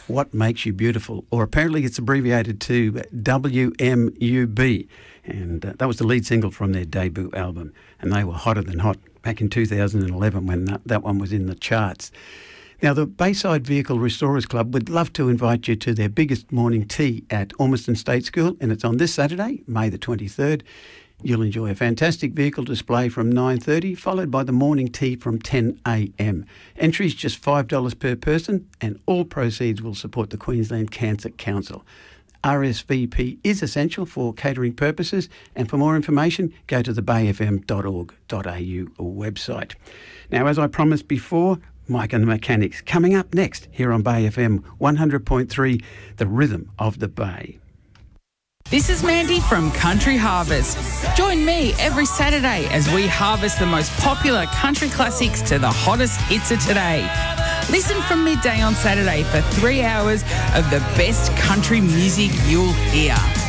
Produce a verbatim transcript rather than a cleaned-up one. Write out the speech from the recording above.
What Makes You Beautiful, or apparently it's abbreviated to W M U B. And uh, that was the lead single from their debut album. And they were hotter than hot back in two thousand eleven when that, that one was in the charts. Now, the Bayside Vehicle Restorers Club would love to invite you to their biggest morning tea at Ormiston State School, and it's on this Saturday, May the twenty-third. You'll enjoy a fantastic vehicle display from nine thirty, followed by the morning tea from ten a m. Entry's just five dollars per person, and all proceeds will support the Queensland Cancer Council. R S V P is essential for catering purposes, and for more information, go to the bay f m dot org dot a u website. Now, as I promised before, Mike and the Mechanics coming up next here on Bay F M one hundred point three, the rhythm of the Bay. This is Mandy from Country Harvest. Join me every Saturday as we harvest the most popular country classics to the hottest hits of today. Listen from midday on Saturday for three hours of the best country music you'll hear.